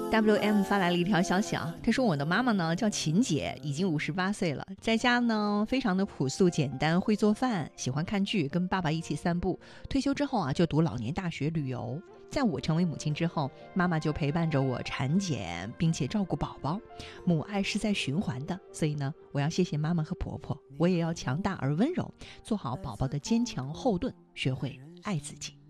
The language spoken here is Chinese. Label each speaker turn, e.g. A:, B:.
A: WM 发来了一条消息啊，他说我的妈妈呢叫秦姐，已经58岁了，在家呢非常的朴素简单，会做饭，喜欢看剧，跟爸爸一起散步。退休之后啊就读老年大学旅游。在我成为母亲之后，妈妈就陪伴着我产检，并且照顾宝宝。母爱是在循环的，所以呢，我要谢谢妈妈和婆婆，我也要强大而温柔，做好宝宝的坚强后盾，学会爱自己。